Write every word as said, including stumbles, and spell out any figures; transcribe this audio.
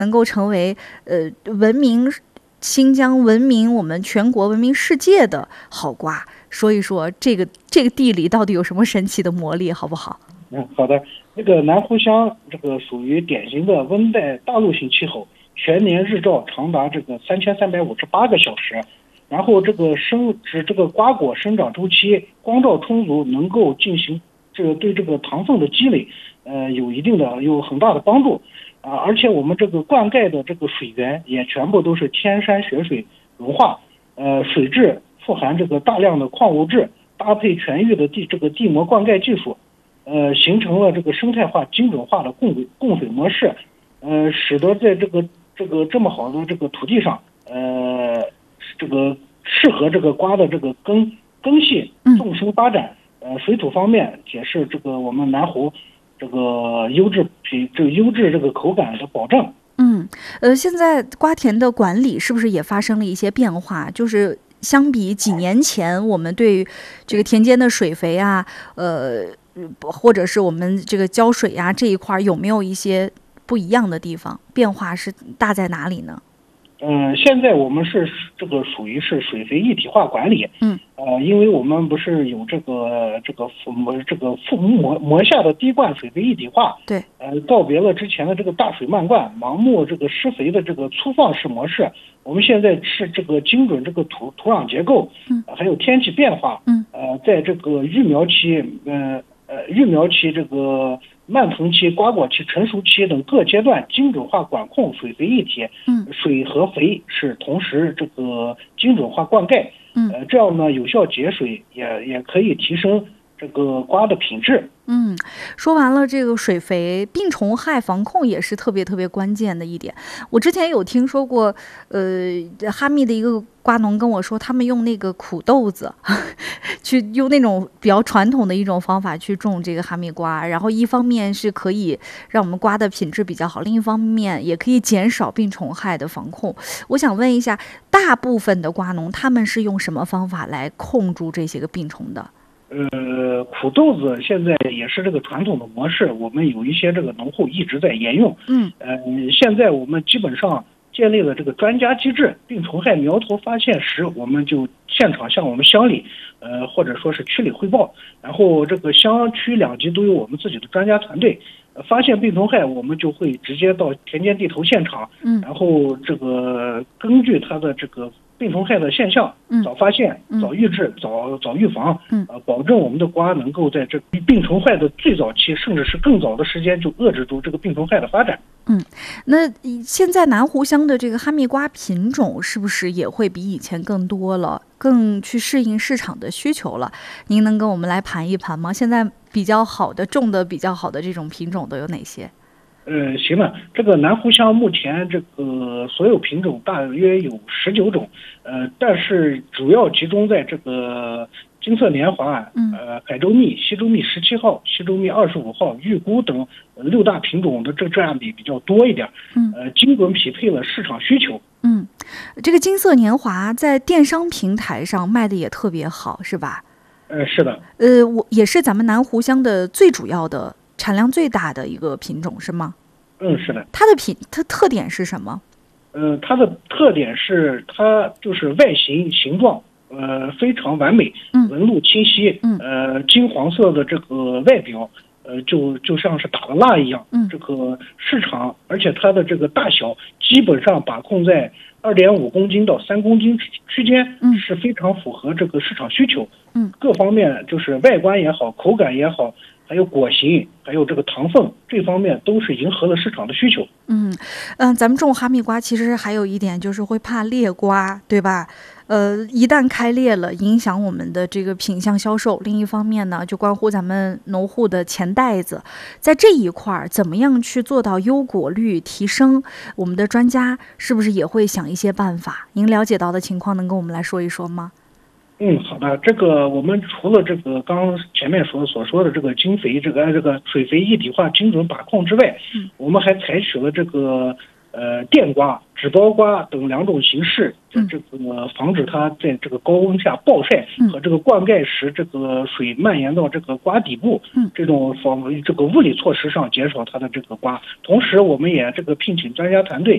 能够成为呃闻名新疆、闻名我们全国、闻名世界的好瓜。说一说这个这个地里到底有什么神奇的魔力，好不好？ 嗯，好的。这个南湖乡这个属于典型的温带大陆性气候，全年日照长达这个三千三百五十八个小时，然后这个生指这个瓜果生长周期光照充足，能够进行这个对这个糖分的积累，呃，有一定的有很大的帮助啊。而且我们这个灌溉的这个水源也全部都是天山雪水融化，呃，水质富含这个大量的矿物质，搭配全域的地这个地膜灌溉技术。呃，形成了这个生态化、精准化的供水供水模式，呃，使得在这个这个这么好的这个土地上，呃，这个适合这个瓜的这个根根系纵深发展。呃，水土方面也是这个我们南湖这个优质品这个优质这个口感的保证。 嗯，呃，现在瓜田的管理是不是也发生了一些变化？就是相比几年前，我们对这个田间的水肥啊，呃。或者是我们这个浇水呀、啊、这一块有没有一些不一样的地方？变化是大在哪里呢？ 嗯、呃，现在我们是这个属于是水肥一体化管理。 嗯。 呃，因为我们不是有这个这个膜这个覆膜膜下的滴灌水肥一体化。 对。 呃，告别了之前的这个大水漫灌、盲目这个施肥的这个粗放式模式，我们现在是这个精准这个土土壤结构， 嗯， 还有天气变化， 嗯， 呃，在这个育苗期，呃。呃，育苗期、这个蔓藤期、瓜果期、成熟期等各阶段精准化管控，水肥一体。 嗯， 水和肥是同时这个精准化灌溉。 嗯， 呃，这样呢有效节水，也也可以提升这个瓜的品质。 嗯，说完了这个水肥，病虫害防控也是特别特别关键的一点。我之前有听说过，呃，哈密的一个瓜农跟我说，他们用那个苦豆子，去用那种比较传统的一种方法去种这个哈密瓜，然后一方面是可以让我们瓜的品质比较好，另一方面也可以减少病虫害的防控。我想问一下，大部分的瓜农他们是用什么方法来控住这些个病虫的？ 呃，苦豆子现在也是这个传统的模式，我们有一些这个农户一直在沿用。 嗯， 呃，现在我们基本上建立了这个专家机制，病虫害苗头发现时，我们就现场向我们乡里，呃，或者说是区里汇报，然后这个乡区两级都有我们自己的专家团队。呃、发现病虫害，我们就会直接到田间地头现场， 嗯， 然后这个根据它的这个病虫害的现象， 嗯， 早发现、 嗯、 早预治、早早预防， 嗯， 呃，保证我们的瓜能够在这病虫害的最早期，甚至是更早的时间就遏制住这个病虫害的发展。 嗯，那现在南湖乡的这个哈密瓜品种是不是也会比以前更多了，更去适应市场的需求了？您能跟我们来盘一盘吗？现在比较好的、种的比较好的这种品种都有哪些？ 呃，行了，这个南湖乡目前这个所有品种大约有十九种，呃，但是主要集中在这个金色年华、呃海州蜜、西周蜜十七号、西周蜜二十五号、玉菇等六大品种的这这样比比较多一点， 嗯， 呃，精准匹配了市场需求。 嗯，这个金色年华在电商平台上卖的也特别好，是吧？ 呃，是的。 呃，我也是咱们南湖乡的最主要的、产量最大的一个品种，是吗？ 嗯，是的。 它的品它特点是什么？ 呃，它的特点是它就是外形形状，呃，非常完美，纹路清晰， 嗯， 呃，金黄色的这个外表，呃，就就像是打了蜡一样， 嗯， 这个市场，而且它的这个大小基本上把控在二点五公斤到三公斤区间， 嗯， 是非常符合这个市场需求， 嗯， 各方面就是外观也好，口感也好。还有果形，还有这个糖分，这方面都是迎合了市场的需求。 嗯嗯，咱们种哈密瓜其实还有一点就是会怕裂瓜，对吧？呃，一旦开裂了，影响我们的这个品相销售。另一方面呢，就关乎咱们农户的钱袋子。在这一块儿，怎么样去做到优果率提升？我们的专家是不是也会想一些办法？您了解到的情况能跟我们来说一说吗？ 嗯，好的。这个我们除了这个刚刚前面所所说的这个精肥这个这个水肥一体化精准把控之外， 嗯， 我们还采取了这个呃电瓜、纸包瓜等两种形式， 嗯， 这个防止它在这个高温下暴晒和这个灌溉时这个水蔓延到这个瓜底部， 嗯， 这种防这个物理措施上减少它的这个瓜。同时，我们也这个聘请专家团队